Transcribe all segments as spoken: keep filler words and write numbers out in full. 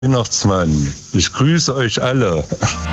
Weihnachtsmann, ich grüße euch alle.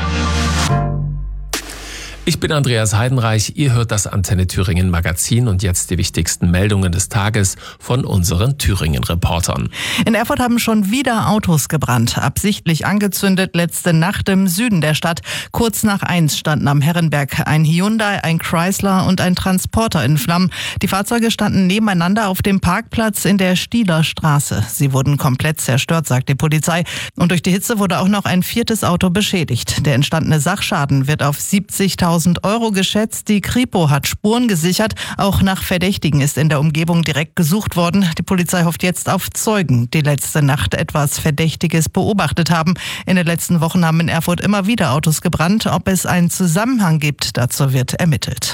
Ich bin Andreas Heidenreich, ihr hört das Antenne Thüringen Magazin und jetzt die wichtigsten Meldungen des Tages von unseren Thüringen-Reportern. In Erfurt haben schon wieder Autos gebrannt, absichtlich angezündet letzte Nacht im Süden der Stadt. Kurz nach eins standen am Herrenberg ein Hyundai, ein Chrysler und ein Transporter in Flammen. Die Fahrzeuge standen nebeneinander auf dem Parkplatz in der Stieler Straße. Sie wurden komplett zerstört, sagt die Polizei. Und durch die Hitze wurde auch noch ein viertes Auto beschädigt. Der entstandene Sachschaden wird auf siebzigtausend Euro geschätzt. Die Kripo hat Spuren gesichert. Auch nach Verdächtigen ist in der Umgebung direkt gesucht worden. Die Polizei hofft jetzt auf Zeugen, die letzte Nacht etwas Verdächtiges beobachtet haben. In den letzten Wochen haben in Erfurt immer wieder Autos gebrannt. Ob es einen Zusammenhang gibt, dazu wird ermittelt.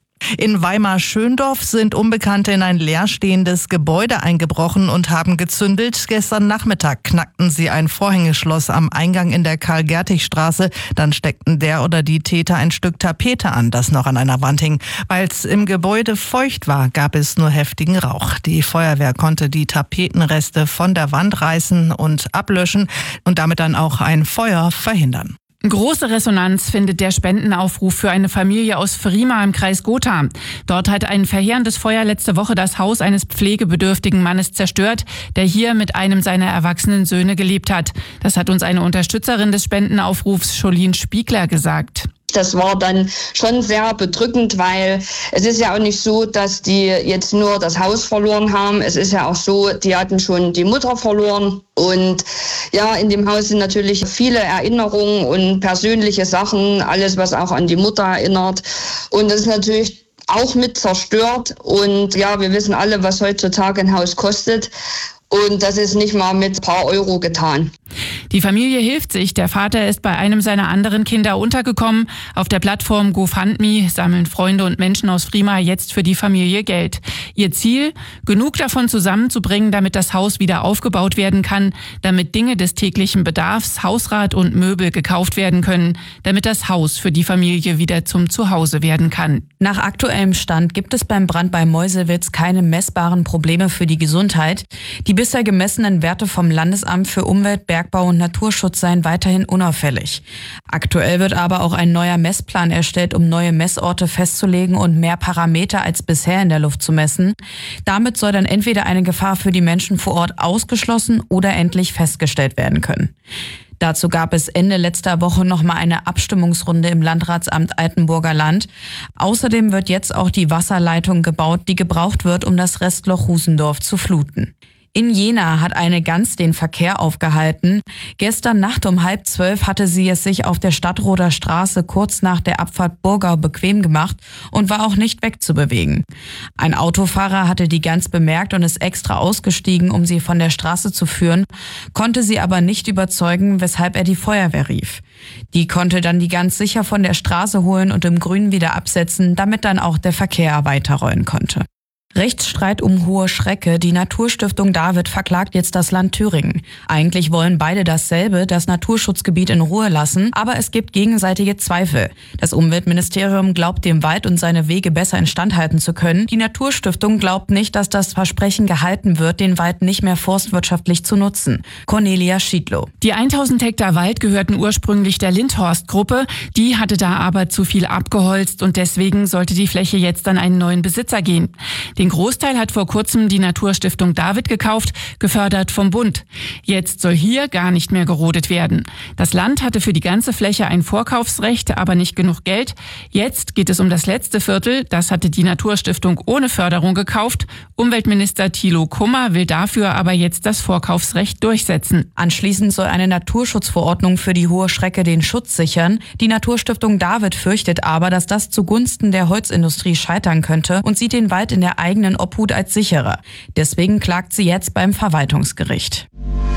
In Weimar-Schöndorf sind Unbekannte in ein leerstehendes Gebäude eingebrochen und haben gezündelt. Gestern Nachmittag knackten sie ein Vorhängeschloss am Eingang in der Karl-Gertig-Straße. Dann steckten der oder die Täter ein Stück Tapete an, das noch an einer Wand hing. Weil es im Gebäude feucht war, gab es nur heftigen Rauch. Die Feuerwehr konnte die Tapetenreste von der Wand reißen und ablöschen und damit dann auch ein Feuer verhindern. Große Resonanz findet der Spendenaufruf für eine Familie aus Vrima im Kreis Gotha. Dort hat ein verheerendes Feuer letzte Woche das Haus eines pflegebedürftigen Mannes zerstört, der hier mit einem seiner erwachsenen Söhne gelebt hat. Das hat uns eine Unterstützerin des Spendenaufrufs, Jolien Spiegler, gesagt. Das war dann schon sehr bedrückend, weil es ist ja auch nicht so, dass die jetzt nur das Haus verloren haben. Es ist ja auch so, die hatten schon die Mutter verloren. Und ja, in dem Haus sind natürlich viele Erinnerungen und persönliche Sachen, alles, was auch an die Mutter erinnert. Und das ist natürlich auch mit zerstört. Und ja, wir wissen alle, was heutzutage ein Haus kostet. Und das ist nicht mal mit ein paar Euro getan. Die Familie hilft sich. Der Vater ist bei einem seiner anderen Kinder untergekommen. Auf der Plattform GoFundMe sammeln Freunde und Menschen aus Vrima jetzt für die Familie Geld. Ihr Ziel? Genug davon zusammenzubringen, damit das Haus wieder aufgebaut werden kann, damit Dinge des täglichen Bedarfs, Hausrat und Möbel gekauft werden können, damit das Haus für die Familie wieder zum Zuhause werden kann. Nach aktuellem Stand gibt es beim Brand bei Meuselwitz keine messbaren Probleme für die Gesundheit. Die bisher gemessenen Werte vom Landesamt für Umwelt, Bergbau und Naturschutz seien weiterhin unauffällig. Aktuell wird aber auch ein neuer Messplan erstellt, um neue Messorte festzulegen und mehr Parameter als bisher in der Luft zu messen. Damit soll dann entweder eine Gefahr für die Menschen vor Ort ausgeschlossen oder endlich festgestellt werden können. Dazu gab es Ende letzter Woche nochmal eine Abstimmungsrunde im Landratsamt Altenburger Land. Außerdem wird jetzt auch die Wasserleitung gebaut, die gebraucht wird, um das Restloch Husendorf zu fluten. In Jena hat eine Gans den Verkehr aufgehalten. Gestern Nacht um halb zwölf hatte sie es sich auf der Stadtroder Straße kurz nach der Abfahrt Burgau bequem gemacht und war auch nicht wegzubewegen. Ein Autofahrer hatte die Gans bemerkt und ist extra ausgestiegen, um sie von der Straße zu führen, konnte sie aber nicht überzeugen, weshalb er die Feuerwehr rief. Die konnte dann die Gans sicher von der Straße holen und im Grünen wieder absetzen, damit dann auch der Verkehr weiterrollen konnte. Rechtsstreit um Hohe Schrecke. Die Naturstiftung David verklagt jetzt das Land Thüringen. Eigentlich wollen beide dasselbe, das Naturschutzgebiet in Ruhe lassen, aber es gibt gegenseitige Zweifel. Das Umweltministerium glaubt, dem Wald und seine Wege besser instand halten zu können. Die Naturstiftung glaubt nicht, dass das Versprechen gehalten wird, den Wald nicht mehr forstwirtschaftlich zu nutzen. Cornelia Schiedlow. Die tausend Hektar Wald gehörten ursprünglich der Lindhorst-Gruppe. Die hatte da aber zu viel abgeholzt und deswegen sollte die Fläche jetzt an einen neuen Besitzer gehen. Den Großteil hat vor kurzem die Naturstiftung David gekauft, gefördert vom Bund. Jetzt soll hier gar nicht mehr gerodet werden. Das Land hatte für die ganze Fläche ein Vorkaufsrecht, aber nicht genug Geld. Jetzt geht es um das letzte Viertel. Das hatte die Naturstiftung ohne Förderung gekauft. Umweltminister Thilo Kummer will dafür aber jetzt das Vorkaufsrecht durchsetzen. Anschließend soll eine Naturschutzverordnung für die Hohe Schrecke den Schutz sichern. Die Naturstiftung David fürchtet aber, dass das zugunsten der Holzindustrie scheitern könnte und sieht den Wald in der eigenen Obhut als sicherer. Deswegen klagt sie jetzt beim Verwaltungsgericht.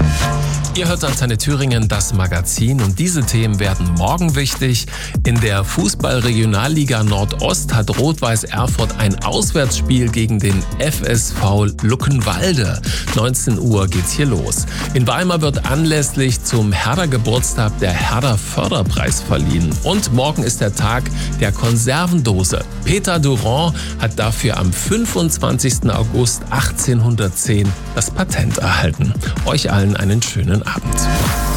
Ihr hört Antenne Thüringen, das Magazin, und diese Themen werden morgen wichtig. In der Fußball-Regionalliga Nordost hat Rot-Weiß Erfurt ein Auswärtsspiel gegen den F S V Luckenwalde. neunzehn Uhr geht's hier los. In Weimar wird anlässlich zum Herder-Geburtstag der Herder-Förderpreis verliehen. Und morgen ist der Tag der Konservendose. Peter Durand hat dafür am fünfundzwanzigsten August achtzehnhundertzehn das Patent erhalten. Euch allen einen schönen Abend. Abend.